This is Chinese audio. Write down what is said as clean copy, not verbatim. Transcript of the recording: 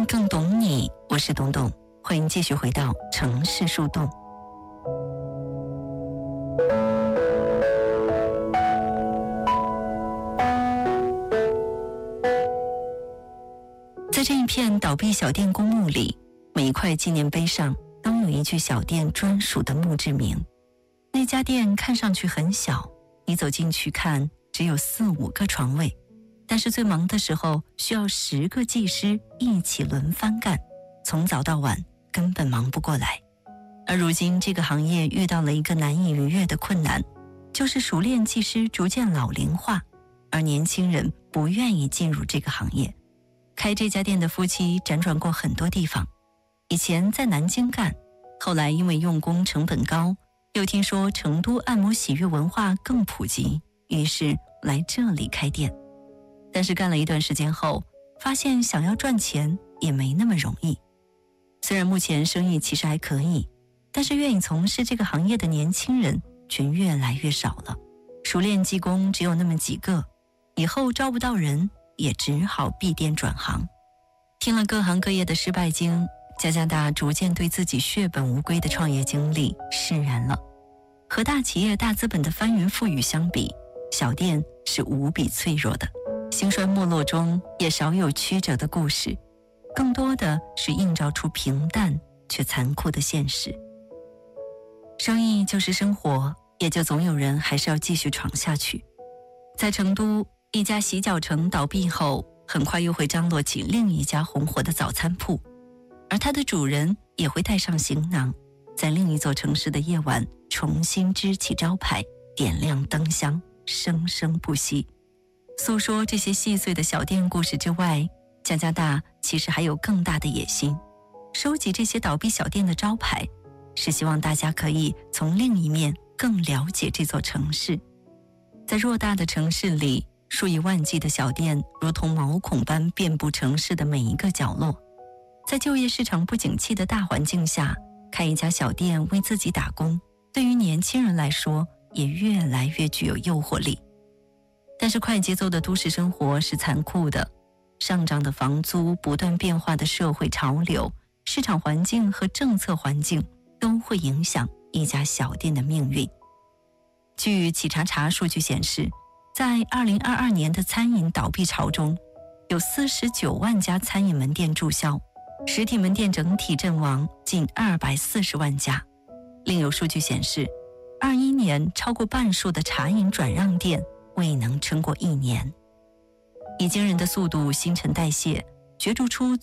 更懂你，我是董董，欢迎继续回到城市树洞。在这一片倒闭小店公墓里，每一块纪念碑上都有一句小店专属的墓志铭。那家店看上去很小，你走进去看只有4-5个床位，但是最忙的时候需要10个技师一起轮番干，从早到晚根本忙不过来。而如今这个行业遇到了一个难以逾越的困难，就是熟练技师逐渐老龄化，而年轻人不愿意进入这个行业。开这家店的夫妻辗转过很多地方，以前在南京干，后来因为用工成本高，又听说成都按摩洗浴文化更普及，于是来这里开店。但是干了一段时间后，发现想要赚钱也没那么容易。虽然目前生意其实还可以，但是愿意从事这个行业的年轻人却越来越少了，熟练技工只有那么几个，以后招不到人，也只好闭店转行。听了各行各业的失败经，加大逐渐对自己血本无归的创业经历释然了。和大企业大资本的翻云覆雨相比，小店是无比脆弱的，兴衰没落中也少有曲折的故事，更多的是映照出平淡却残酷的现实。生意就是生活，也就总有人还是要继续闯下去。在成都，一家洗脚城倒闭后，很快又会张罗起另一家红火的早餐铺，而它的主人也会带上行囊，在另一座城市的夜晚重新支起招牌，点亮灯箱，生生不息。诉说这些细碎的小店故事之外，加大其实还有更大的野心，收集这些倒闭小店的招牌，是希望大家可以从另一面更了解这座城市。在偌大的城市里，数以万计的小店如同毛孔般遍布城市的每一个角落。在就业市场不景气的大环境下，开一家小店为自己打工，对于年轻人来说也越来越具有诱惑力。但是快节奏的都市生活是残酷的，上涨的房租，不断变化的社会潮流，市场环境和政策环境都会影响一家小店的命运。据企查查数据显示，在2022年的餐饮倒闭潮中，有49万家餐饮门店注销，实体门店整体阵亡近240万家。另有数据显示，21年超过半数的茶饮转让店未能撑过1年。以惊人的速度新陈代谢，角逐出